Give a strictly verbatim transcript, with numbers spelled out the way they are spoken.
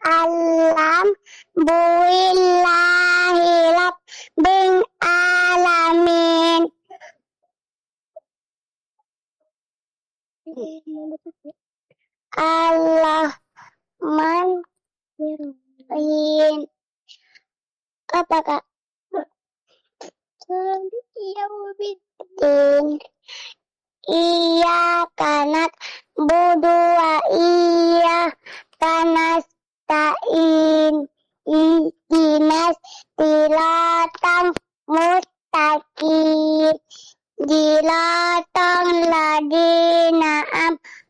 alam buillahilab bing alamin. Allah man in apa kak? Yaumiddin. Iya kanak budua iya kanas tain ikinas tilatam mustaqim dilatang ladina am